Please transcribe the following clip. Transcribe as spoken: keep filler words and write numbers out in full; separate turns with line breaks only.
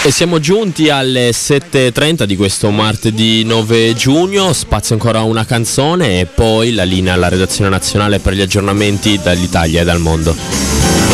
E siamo giunti alle sette e trenta di questo martedì nove giugno, spazio ancora una canzone e poi la linea alla redazione nazionale per gli aggiornamenti dall'Italia e dal mondo.